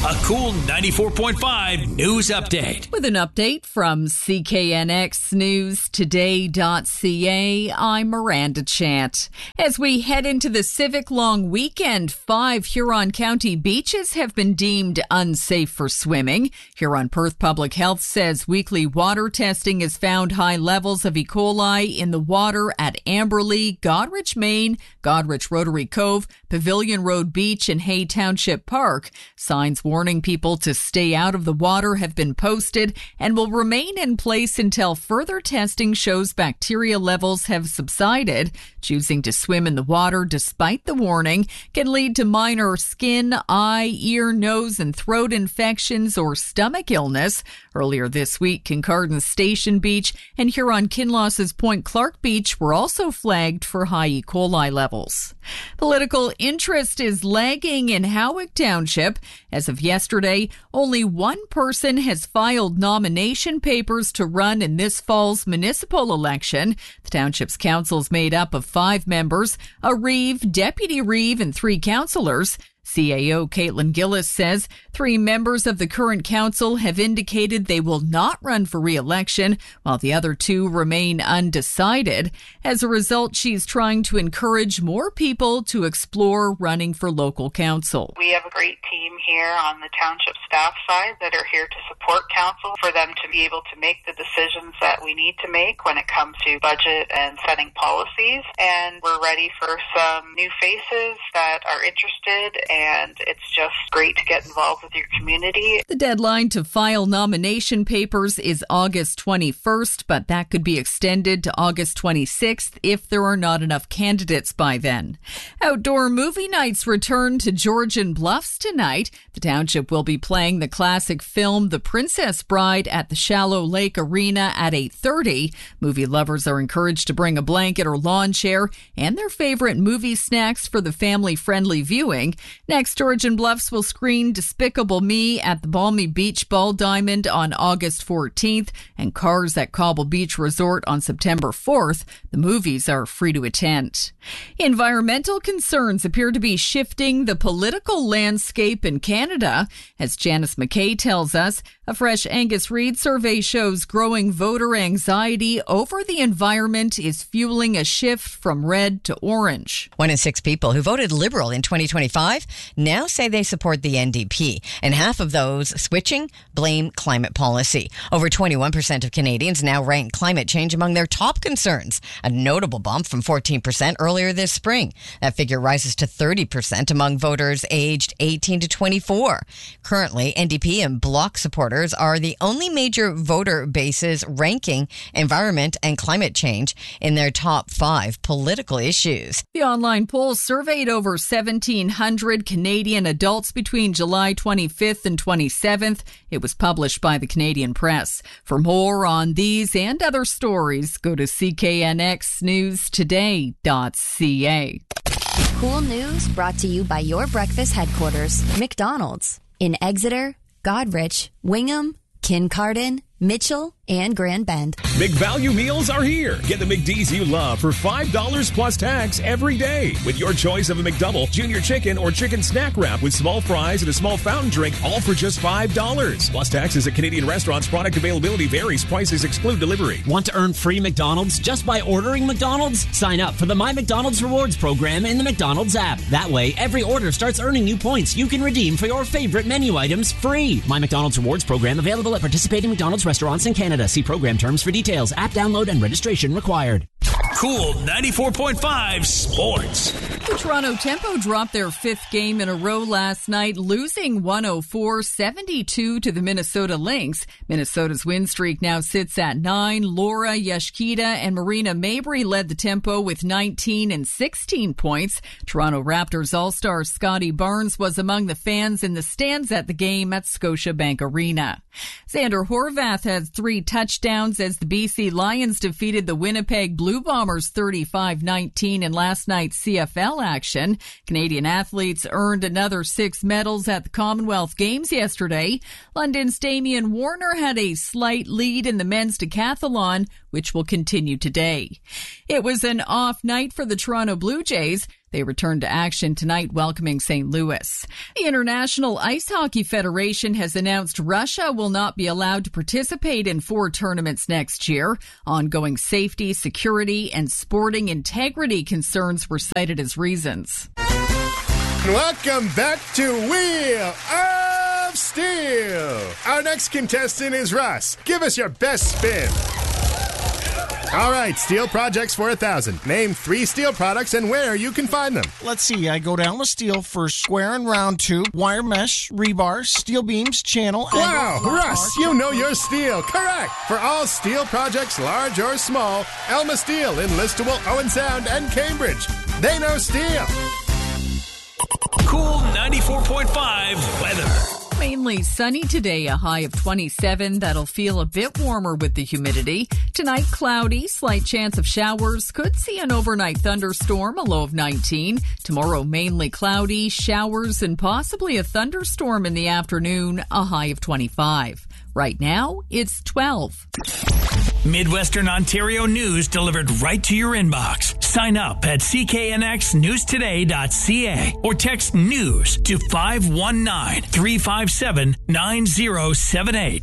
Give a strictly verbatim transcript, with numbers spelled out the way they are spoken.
A Cool ninety-four point five news update. With an update from C K N X News Today dot C A, I'm Miranda Chant. As we head into the Civic Long Weekend, five Huron County beaches have been deemed unsafe for swimming. Huron Perth Public Health says weekly water testing has found high levels of E. coli in the water at Amberley, Godrich, Maine, Godrich Rotary Cove, Pavilion Road Beach, and Hay Township Park. Signs warning people to stay out of the water have been posted and will remain in place until further testing shows bacteria levels have subsided. Choosing to swim in the water despite the warning can lead to minor skin, eye, ear, nose, and throat infections or stomach illness. Earlier this week, Kincardine Station Beach and Huron-Kinloss's Point Clark Beach were also flagged for high E. coli levels. Political interest is lagging in Howick Township. As of yesterday, only one person has filed nomination papers to run in this fall's municipal election. The township's council is made up of five members, a reeve, deputy reeve, and three councillors. C A O Caitlin Gillis says three members of the current council have indicated they will not run for re-election, while the other two remain undecided. As a result, she's trying to encourage more people to explore running for local council. We have a great team here on the township staff side that are here to support council for them to be able to make the decisions that we need to make when it comes to budget and setting policies. And we're ready for some new faces that are interested, and it's just great to get involved with your community. The deadline to file nomination papers is August twenty-first, but that could be extended to August twenty-sixth if there are not enough candidates by then. Outdoor movie nights return to Georgian Bluffs tonight. The township will be playing the classic film The Princess Bride at the Shallow Lake Arena at eight thirty. Movie lovers are encouraged to bring a blanket or lawn chair and their favorite movie snacks for the family-friendly viewing. Next, Georgian Bluffs will screen Despicable Me at the Balmy Beach Ball Diamond on August fourteenth and Cars at Cobble Beach Resort on September fourth. The movies are free to attend. Environmental concerns appear to be shifting the political landscape in Canada. As Janice McKay tells us, a fresh Angus Reid survey shows growing voter anxiety over the environment is fueling a shift from red to orange. One in six people who voted Liberal in twenty twenty-five now say they support the N D P, and half of those switching blame climate policy. Over twenty-one percent of Canadians now rank climate change among their top concerns, a notable bump from fourteen percent earlier this spring. That figure rises to thirty percent among voters aged eighteen to twenty-four. Currently, N D P and Bloc supporters are the only major voter bases ranking environment and climate change in their top five political issues. The online poll surveyed over seventeen hundred Canadian adults between July twenty-fifth and twenty-seventh. It was published by the Canadian Press. For more on these and other stories, go to C K N X News Today dot C A. Cool news brought to you by your breakfast headquarters, McDonald's, in Exeter, Godrich, Wingham, Kincardine, Mitchell, and Grand Bend. Big value meals are here. Get the McD's you love for five dollars plus tax every day. With your choice of a McDouble, junior chicken, or chicken snack wrap with small fries and a small fountain drink, all for just five dollars. Plus taxes at Canadian restaurants. Product availability varies. Prices exclude delivery. Want to earn free McDonald's just by ordering McDonald's? Sign up for the My McDonald's Rewards program in the McDonald's app. That way, every order starts earning you points you can redeem for your favorite menu items free. My McDonald's Rewards program available at participating McDonald's restaurants in Canada. See program terms for details. App download and registration required. Cool ninety-four point five Sports. The Toronto Tempo dropped their fifth game in a row last night, losing one oh four seventy-two to the Minnesota Lynx. Minnesota's win streak now sits at nine. Laura Yashkita and Marina Mabry led the Tempo with nineteen and sixteen points. Toronto Raptors All-Star Scotty Barnes was among the fans in the stands at the game at Scotiabank Arena. Xander Horvath has three touchdowns as the B C Lions defeated the Winnipeg Blue Bombers thirty-five nineteen in last night's C F L action. Canadian athletes earned another six medals at the Commonwealth Games yesterday. London's Damian Warner had a slight lead in the men's decathlon which will continue today. It was an off night for the Toronto Blue Jays. They returned to action tonight, welcoming Saint Louis. The International Ice Hockey Federation has announced Russia will not be allowed to participate in four tournaments next year. Ongoing safety, security, and sporting integrity concerns were cited as reasons. Welcome back to Wheel of Steel. Our next contestant is Russ. Give us your best spin. All right, steel projects for a thousand. Name three steel products and where you can find them. Let's see. I go down with steel for square and round tube, wire mesh, rebar, steel beams, channel. Wow, angle, Russ, bar, you know your steel. Correct. For all steel projects, large or small, Elma Steel in Listowel, Owen Sound, and Cambridge. They know steel. Cool ninety-four point five weather. Mainly sunny today, a high of twenty-seven. That'll feel a bit warmer with the humidity. Tonight, cloudy, slight chance of showers. Could see an overnight thunderstorm, a low of nineteen. Tomorrow, mainly cloudy, showers, and possibly a thunderstorm in the afternoon, a high of twenty-five. Right now, it's twelve. Midwestern Ontario news delivered right to your inbox. Sign up at c k n x news today dot c a or text news to five one nine, three five seven, nine zero seven eight.